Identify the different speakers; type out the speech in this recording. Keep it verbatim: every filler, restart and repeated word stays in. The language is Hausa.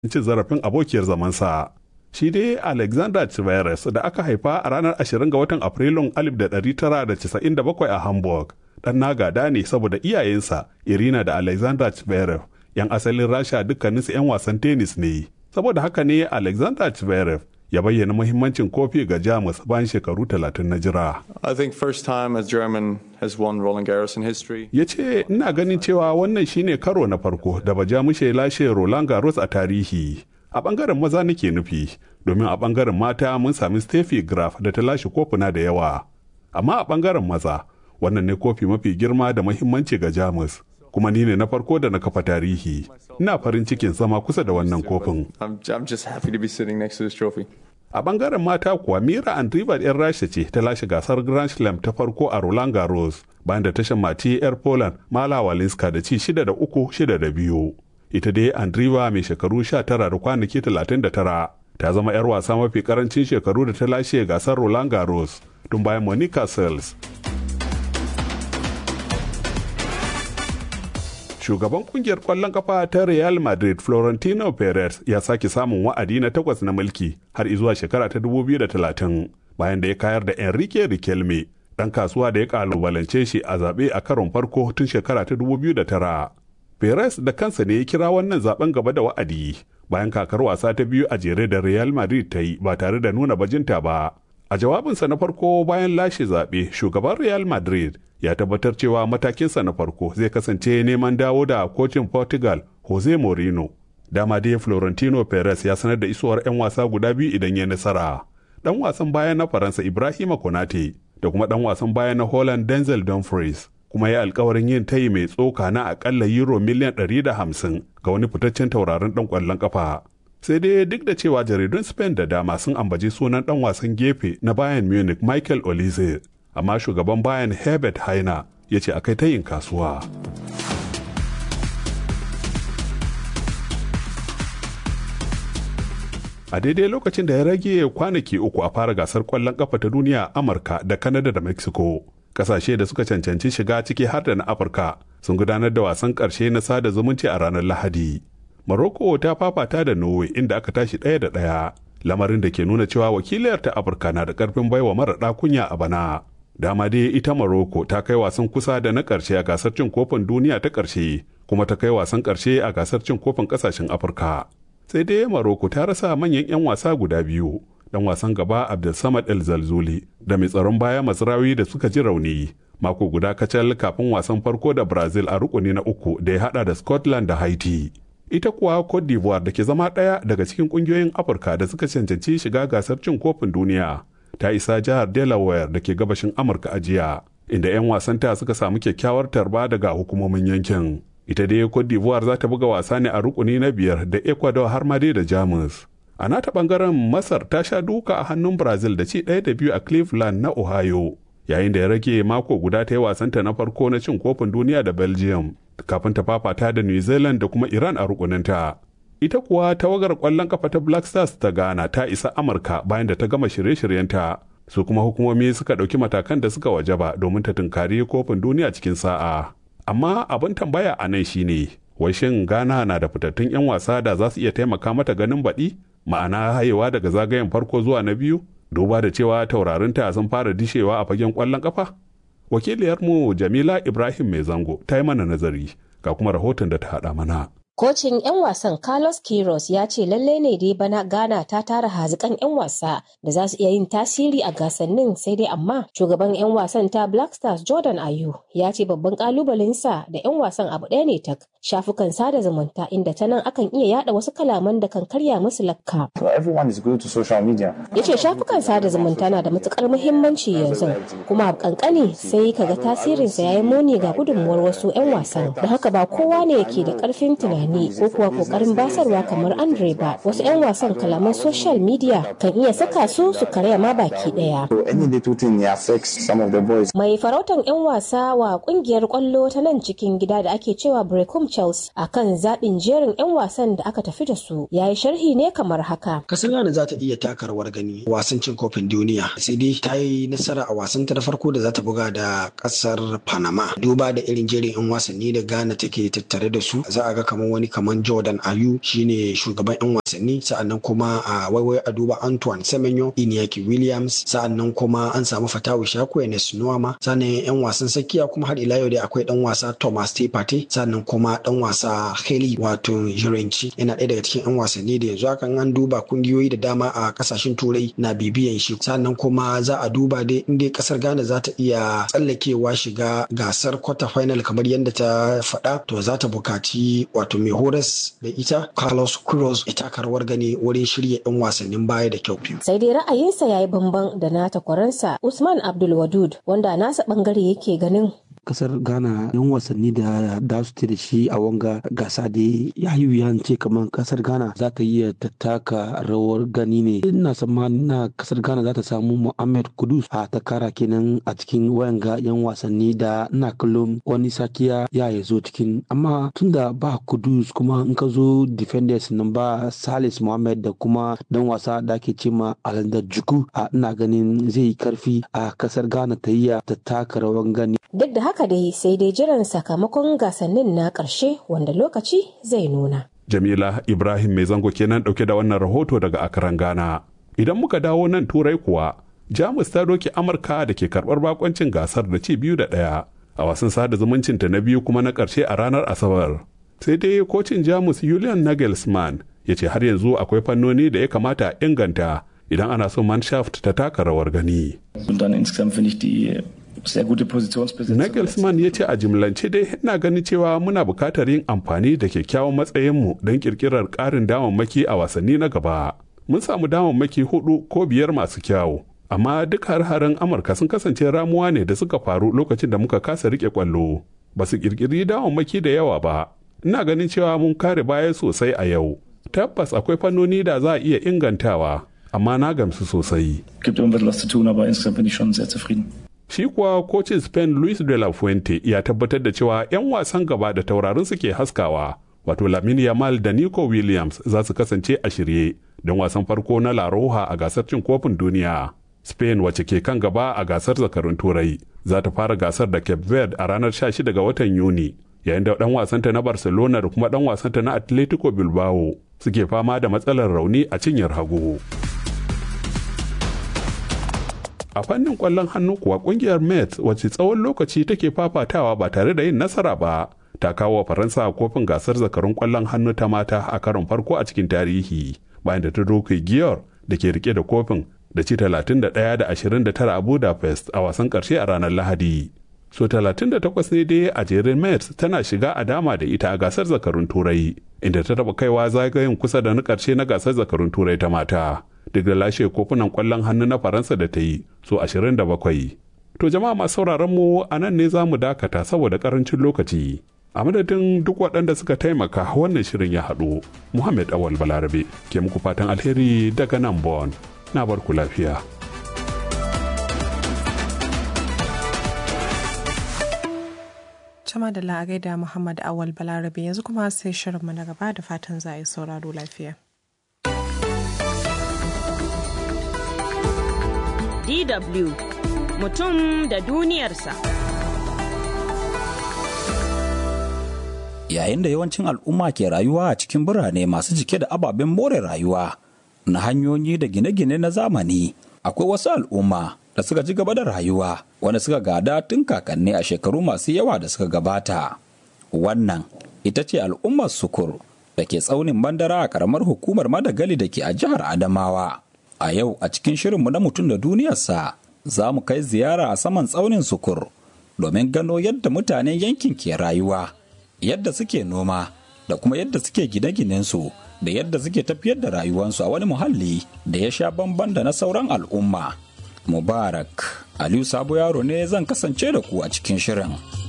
Speaker 1: cin zarafin abokiyar zamansa. Shi dai Alexander Zverev da aka haifa a ranar ashirin ga watan Afrilun alif tara casa'in da bakwai a Hamburg, ɗan nagada ne saboda iyayensa Irina da Alexander Zverev, 'yan asalin Rasha dukkaninsu 'yan wasan tennis ne. Saboda haka ne Alexander Zverev ya bayyana muhimmancin kofi ga Jamus bayan shekaru talatin na jira.
Speaker 2: I think first time a German has won Roland Garros in history.
Speaker 1: Ya ce, ina ganin cewa wannan shine karo na farko da Bajamushe ya lashe Roland Garros a tarihi. A ɓangaren maza nake nufi, domin a ɓangaren mata mun sami Steffi Graf da ta lashe kofuna da yawa. Amma a ɓangaren maza, wannan ne kofi mafi girma da muhimmanci ga Jamus. Kuma ni ne na farko da na kafa tarihi. Ina farin cikin zama kusa da wannan kofin.
Speaker 2: I'm, I'm just happy to be sitting next to this trophy.
Speaker 1: A bangaren mata kuwa Mira Andreeva 'yan Rasha ce ta lashe gasar Grand Slam ta farko a Roland Garros bayan da ta shammaci 'yar Poland Mala Walinska da ci shida da uku shida da biyu. Ita dai Andreeva mai shekaru sha tara da kwanaki talatin da tara ta zama 'yar wasa mafi karancin shekaru da ta lashe gasar Roland Garros tun bayan Monica Seles. Shugaban kungiyar kwallon kafa ta Real Madrid Florentino Perez ya sake samun wa'adi na takwas na mulki har izuwa shekara ta dubu biyu da talatin bayan da ya kayar da Enrique Riquelme, ɗan kasuwa da ya kalubalance shi a zaɓe a karon farko tun shekara ta dubu biyu da tara. Perez da kansa ne ya kira wannan zaben gaba da wa'adi bayan kakar wasa ta biyu a jere da Real Madrid ta yi ba tare da nuna bajinta ba. A jawabinsa na farko bayan lashe zaɓe, shugaban Real Madrid ya tabbatar cewa matakinsa na farko zai kasance neman dawo da kocin Portugal Jose Mourinho. Dama dai Florentino Perez ya sanar da isowar 'yan wasa guda biyu idan ya nasara. Ɗan wasan baya na Faransa Ibrahima Konate da kuma ɗan wasan baya na Holland Denzel Dumfries, kuma ya alkawarin yin tayi mai tsoka na akalla euro miliyan ɗari da hamsin ga wani fitaccen tauraron ɗan ƙwallon ƙafa. Sai dai duk da cewa jaridun Spain da dama sun ambaci sunan ɗan wasan gefe na Bayern Munich Michael Olise, amma shugaban Bayern Herbert Hainer ya ce akai ta yin kasuwa. A daidai lokacin da ya rage kwanaki uku a fara gasar kwallon kafa ta duniya a Amurka da Canada da Mexico, kasashe da suka cancanci shiga ciki har da na Afirka sun gudanar da wasan ƙarshe na sada zumunci a ranar Lahadi. Morocco ta fafata da Norway inda aka tashi ɗaya da ɗaya, lamarin da ke nuna cewa wakiliyar ta Afirka na da ƙarfin baiwa mara kunya a bana. Dama dai ita Morocco ta kai wasan kusa da na ƙarshe a gasar cin kofin duniya ta ƙarshe, kuma ta kai wasan ƙarshe a gasar cin kofin ƙasashen Afirka. Sai dai Morocco ta rasa manyan 'yan wasa guda biyu, ɗan wasan gaba Abdulsamad El Zalzouli da mai tsaron baya Mazraoui da suka ji rauni. Mako guda kacal kafin wasan farko da Brazil a rukuni na uku da ya haɗa da Scotland da Haiti. Ita kuwa Cote d'Ivoire da ke zama ɗaya daga cikin ƙungiyoyin Afirka da suka cancanci shiga gasar cin kofin duniya, ta isa jihar Delaware da ke gabashin Amurka a jiya, inda 'yan wasanta suka samu kyakkyawar tarba daga hukumomin yankin. Ita dai Cote d'Ivoire za ta buga wasa ne a rukuni na biyar da Ecuador har ma dai da Jamus. A nata ɓangaren Masar ta sha duka a hannun Brazil da ci ɗaya da biyu a Cleveland na Ohio, yayin da ya rage mako guda ta yi wasanta na farko na cin kofin duniya da Belgium, kafin ta fafata da New Zealand da kuma Iran a rukuninta. Ita kuwa tawagar ƙwallon kafa ta Black Stars ta Ghana ta isa Amurka bayan da ta gama shirye-shiryenta. Su kuma hukumomi suka ɗauki matakan da suka wajaba domin ta tunkari kofin duniya cikin sa'a. Amma abin tambaya a nan shine, wai shin Ghana na da fitattun 'yan wasa da za su iya taimaka mata ganin baɗi? Ma'ana hayewa daga zagayen farko zuwa na biyu? Duba da cewa taurarinta sun fara dishewa a fagen ƙwallon kafa? Wakiliyarmu Jamila Ibrahim Mai Zango ta yi mana nazari ga kuma rahoton da ta haɗa mana.
Speaker 3: Kocin 'yan wasan Carlos Queiroz ya ce lallai ne dai bana Ghana ta tara hazikan 'yan wasa da za su iya yin tasiri a gasannin, sai dai amma shugaban 'yan wasan ta Black Stars Jordan Ayew ya ce babban kalubalensa da 'yan wasan abu ɗaya ne tak, shafukan sada zumunta, inda ta nan akan iya yada wasu kalaman da kan karya musu lakka. Ya ce shafukan sada zumunta na da matukar muhimmanci yanzu, kuma a kankani sai kaga tasirinsa ya yi muni ga gudunmuwar wasu 'yan wasan, da haka ba kowa ne yake da karfin tunani ko kuwa kokarin basarwa kamar Andre ba. Wasu 'yan wasan kalaman social media kan iya saka su su karya ma baki daya. Mai farautan 'yan wasa wa kungiyar kwallo ta nan cikin gida da ake cewa Brecum Chelsea akan zaɓin jerin 'yan wasan da aka tafi da su ya yi sharhi ne kamar haka.
Speaker 4: Kasar Ghana za ta iya taka rawar gani wasan cin kofin duniya, sai dai ta yi nasara a wasan ta na farko da za ta buga da kasar Panama. Duba da irin jerin 'yan wasanni da Ghana take tattare da su, za a ga kamar wani wani kaman Jordan Ayew shine shugaban yan wasanni, sa'annan kuma a waiwai a duba Antoine Semenyo, Iñaki Williams, sa'annan kuma an samu Fatawu Shakwe ne Sunuama, sannan yan wasan sakiya kuma har ila yau dai akwai dan wasa Thomas Tepate, sannan kuma dan wasa Heli wato Jirenci yana ɗaya daga cikin yan wasanni da yanzu hakan an duba kungiyoyi da dama a kasashen turai na bibiyan shi, sannan kuma za a duba dai inda kasar Ghana za ta iya tsallakewa shiga gasar quarter final kamar yadda ta faɗa, to za ta bukaci wato mai horas da ita Carlos Queiroz ya taka rawar gani wurin shirya yan wasannin baya da kyau.
Speaker 3: Sai dai ra'ayinsa yayi bamban da na takwaransa Usman Abdul Wadud, wanda nasa bangare yake ganin
Speaker 5: kasar Ghana yan wasanni da da su da shi a wanga gasa da ya yi wuyan ce kamar kasar Ghana za ta iya ta taka rawar gani ne. Ina tsammanin na kasar Ghana za ta samu Mohamed Kudus a ta kara kenan a cikin wayanga yan wasanni da ina kallon wani sakiya ya ya zo cikin, amma tunda ba Kudus kuma in ka zo defenders nan ba Salis Mohamed da kuma dan wasa da ake ce ma Alanda Juku a ina ganin zai yi karfi a kasar Ghana ta iya ta taka rawar gani.
Speaker 3: Duk da haka dai sai dai jiran sakamakon gasannin na ƙarshe wanda lokaci zai nuna.
Speaker 1: Jamila Ibrahim mai zango kenan ɗauke da wannan rahoto daga Accra, Ghana. Idan muka dawo nan Turai kuwa, Jamus ta doke Amurka da ke karɓar bakoncin gasar da ci biyu da ɗaya a wasan sada zumuncinta na biyu kuma na ƙarshe a ranar Asabar. Sai dai kocin Jamus Julian Nagelsmann ya ce har yanzu akwai fannoni da ya kamata a inganta idan ana so Mannschaft ta taka rawar gani. Nagelsmann ya ce a jimlance dai ina ganin cewa muna bukatar yin amfani da kyakkyawan matsayinmu don kirkirar ƙarin damammaki a wasanni na gaba. Mun samu damammaki hudu ko biyar masu kyawu, amma duk har-haren Amurka sun kasance ramuwa ne da suka faru lokacin da muka kasa rike kwallo. Ba su kirkiri damammaki da yawa ba. Ina ganin cewa mun kare baya sosai a yau. Tabbas akwai fannoni da za a iya ingantawa, amma na gamsu sosai. Shi kuwa kocin Spain Luis de la Fuente ya tabbatar da cewa 'yan wasan gaba da taurarin suke haskawa, wato Lamine Yamal da Nico Williams za su kasance a shirye don wasan farko na La Roja a gasar cin kofin duniya. Spain wacce ke kan gaba a gasar zakarun Turai za ta fara gasar da Cape Verde a ranar sha shida ga watan Yuni, yayin da dan wasanta na Barcelona da kuma dan wasanta na Atletico Bilbao suke fama da matsalar rauni a cinyar hagu. A fannin kwallon hannu kuwa kungiyar Metz wacce tsawon lokaci take fafatawa ba tare da yin nasara ba ta kawo wa Faransa a kofin gasar zakarun kwallon hannu ta mata a karon farko a cikin tarihi bayan da ta doke Giyor da ke rike da kofin da ci talatin da ɗaya da ashirin da tara a Budapest a wasan karshe a ranar Lahadi. So talatin da takwas ne dai a jerin Metz tana shiga a dama da ita a gasar zakarun Turai inda ta taba kaiwa zagayen kusa da na karshe na gasar zakarun Turai ta mata. Duk da lashe kofunan kwallon hannu na Faransa da ta yi so ashirin da bakwai. To jama'a masu sauraron mu a nan ne za mu dakata saboda karancin lokaci. A madadin duk waɗanda suka taimaka wannan shirin ya haɗu, Muhammad Awal Balarabe ke muku fatan alheri daga nan Bon. Na bar ku lafiya.
Speaker 6: Cama da la'agai da Muhammad Awal Balarabe yanzu kuma sai shirinmu na gaba da fatan za a yi sauraro lafiya.
Speaker 7: D W mutum da duniyarsa.
Speaker 8: Yayin da yawancin al'umma ke rayuwa a cikin birane masu cike da ababen more rayuwa na hanyoyi da gine-gine na zamani, akwai wasu al'umma da suka ci gaba da rayuwa wanda suka gada tun kakanni a shekaru masu yawa da suka gabata. Wannan ita ce al'ummar Sukur da ke tsaunin Bandara a karamar hukumar Madagali da ke a jihar Adamawa. A yau a cikin shirinmu na mutum da duniyarsa za mu kai ziyara a saman tsaunin Sukur domin gano yadda mutanen yankin ke rayuwa, yadda suke noma da kuma yadda suke gine-ginensu da yadda suke tafiyar da rayuwansu a wani muhalli da ya sha bamban da na sauran al'umma. Mubarak Aliyu Sabo Yaro ne zan kasance da ku a cikin shirin.